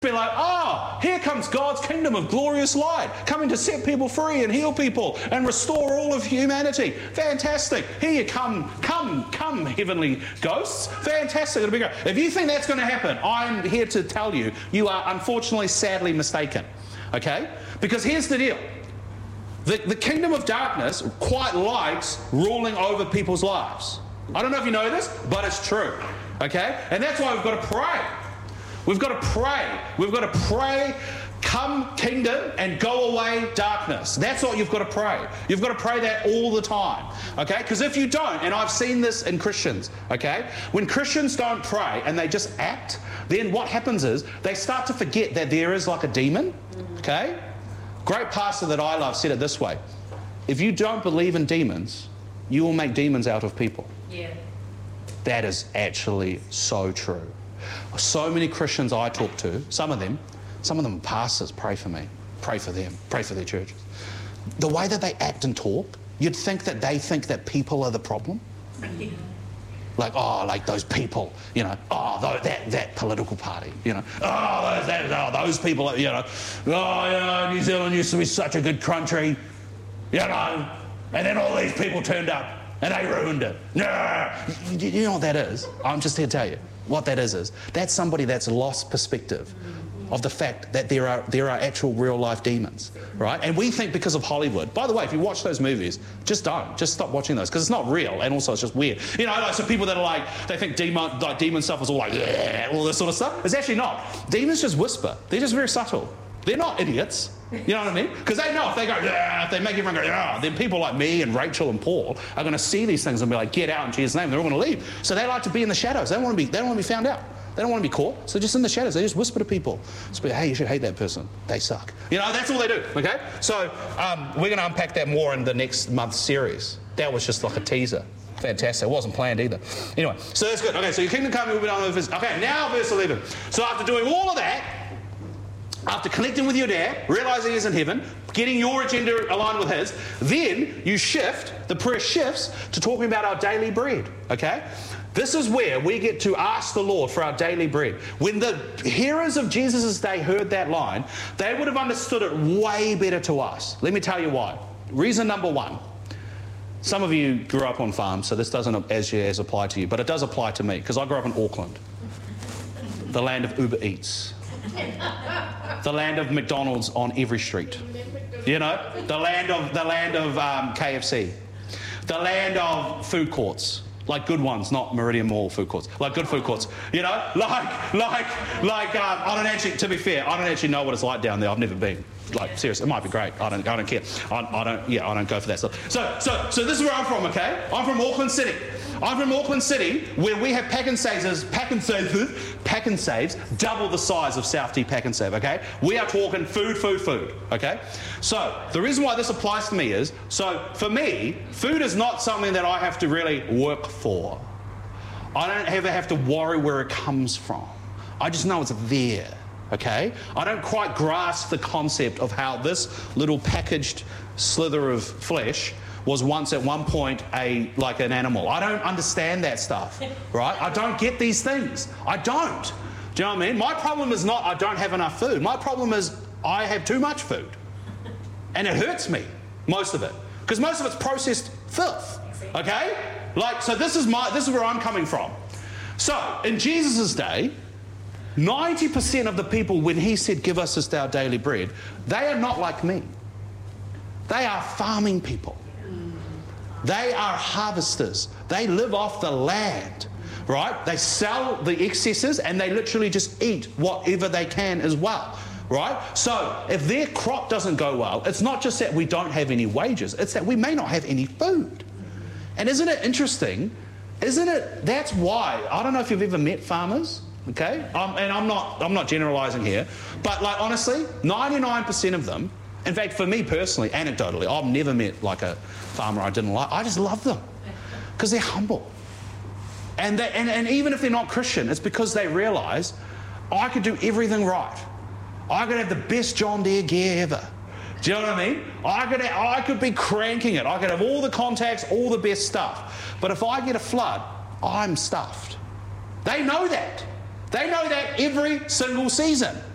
Be like, oh, here comes God's kingdom of glorious light, coming to set people free and heal people and restore all of humanity. Fantastic. Here you come, heavenly ghosts. Fantastic. It'll be great. If you think that's going to happen, I'm here to tell you, you are unfortunately, sadly mistaken. Okay? Because here's the deal. The kingdom of darkness quite likes ruling over people's lives. I don't know if you know this, but it's true. Okay? And that's why we've got to pray. We've got to pray. We've got to pray, come kingdom and go away darkness. That's what you've got to pray. You've got to pray that all the time. Okay? Because if you don't, and I've seen this in Christians, okay? When Christians don't pray and they just act, then what happens is they start to forget that there is like a demon. Okay? Great pastor that I love said it this way. If you don't believe in demons, you will make demons out of people. Yeah. That is actually so true. So many Christians I talk to, some of them are pastors, pray for me, pray for them, pray for their churches. The way that they act and talk, you'd think that they think that people are the problem. Yeah. Like, oh, like those people, you know, oh, that political party, you know, those people, you know, New Zealand used to be such a good country, you know, and then all these people turned up and they ruined it. You know what that is? I'm just here to tell you. What that is that's somebody that's lost perspective of the fact that there are actual real life demons, right? And we think because of Hollywood. By the way, if you watch those movies, just stop watching those because it's not real and also it's just weird. You know, like some people that are like they think demon stuff is all like all this sort of stuff. It's actually not. Demons just whisper. They're just very subtle. They're not idiots. You know what I mean? Because they know if they go, if they make everyone go, then people like me and Rachel and Paul are going to see these things and be like, get out in Jesus' name. They're all going to leave. So they like to be in the shadows. They don't want to be found out. They don't want to be caught. So just in the shadows, they just whisper to people. Just be, hey, you should hate that person. They suck. You know, that's all they do. Okay? So we're going to unpack that more in the next month's series. That was just like a teaser. Fantastic. It wasn't planned either. Anyway, so that's good. Okay, so your kingdom coming will be done with this. Okay, now verse 11. So after doing all of that, after connecting with your dad, realizing he's in heaven, getting your agenda aligned with his, then you shift, the prayer shifts to talking about our daily bread, okay? This is where we get to ask the Lord for our daily bread. When the hearers of Jesus' day heard that line, they would have understood it way better to us. Let me tell you why. Reason number one. Some of you grew up on farms, so this doesn't as apply to you, but it does apply to me, because I grew up in Auckland, the land of Uber Eats. The land of McDonald's on every street. You know, the land of KFC. The land of food courts. Like good ones, not Meridian Mall food courts. Like good food courts. You know, I don't actually, to be fair, I don't actually know what it's like down there. I've never been. Like, seriously, it might be great. I don't care. I don't go for that stuff. So this is where I'm from, okay? I'm from Auckland City. I'm from Auckland City, where we have Pack and Saves, double the size of South T Pack and Save, okay? We are talking food, okay? So the reason why this applies to me is, so for me, food is not something that I have to really work for. I don't ever have to worry where it comes from. I just know it's there, okay? I don't quite grasp the concept of how this little packaged slither of flesh was once at one point like an animal. I don't understand that stuff, right? I don't get these things. I don't. Do you know what I mean? My problem is not I don't have enough food. My problem is I have too much food. And it hurts me, most of it. Because most of it's processed filth, okay? Like, so this is where I'm coming from. So, in Jesus' day, 90% of the people, when he said, give us this our daily bread, they are not like me. They are farming people. They are harvesters. They live off the land, right? They sell the excesses and they literally just eat whatever they can as well, right? So if their crop doesn't go well, it's not just that we don't have any wages, it's that we may not have any food. And isn't it interesting? Isn't it? That's why, I don't know if you've ever met farmers, okay? And I'm not generalizing here, but like honestly, 99% of them, in fact, for me personally, anecdotally, I've never met like a farmer I didn't like. I just love them because they're humble. And even if they're not Christian, it's because they realise I could do everything right. I could have the best John Deere gear ever. Do you know what I mean? I could be cranking it. I could have all the contacts, all the best stuff. But if I get a flood, I'm stuffed. They know that. They know that every single season.